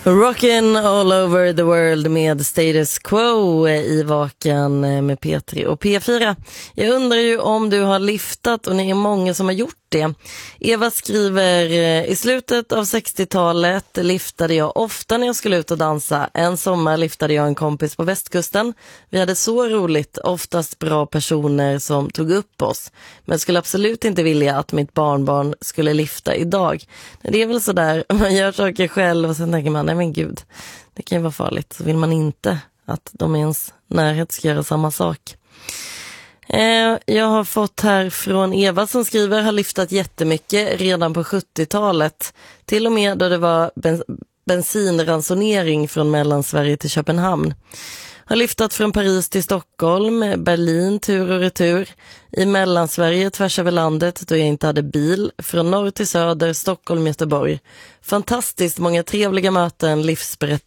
Rockin' all over the world med Status Quo i Vaken med P3 och P4. Jag undrar ju om du har liftat, och ni är många som har gjort det. Eva skriver: i slutet av 60-talet liftade jag ofta när jag skulle ut och dansa. En sommar liftade jag en kompis på västkusten. Vi hade så roligt, oftast bra personer som tog upp oss. Men skulle absolut inte vilja att mitt barnbarn skulle lifta idag. Det är väl sådär, man gör saker själv och sen tänker man, nej men gud, det kan ju vara farligt. Så vill man inte att de i ens närhet ska göra samma sak. Jag har fått här från Eva som skriver: har liftat jättemycket redan på 70-talet. Till och med då det var bensinransonering från Mellansverige till Köpenhamn. Har liftat från Paris till Stockholm, Berlin tur och retur. I Mellansverige tvärs över landet då jag inte hade bil. Från norr till söder, Stockholm, Göteborg. Fantastiskt många trevliga möten, livsberättelser